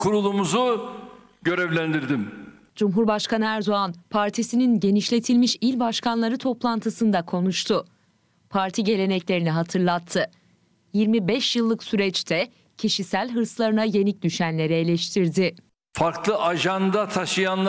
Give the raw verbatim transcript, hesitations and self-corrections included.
kurulumuzu görevlendirdim. Cumhurbaşkanı Erdoğan, partisinin genişletilmiş il başkanları toplantısında konuştu. Parti geleneklerini hatırlattı. yirmi beş yıllık süreçte kişisel hırslarına yenik düşenleri eleştirdi. Farklı ajanda taşıyanlar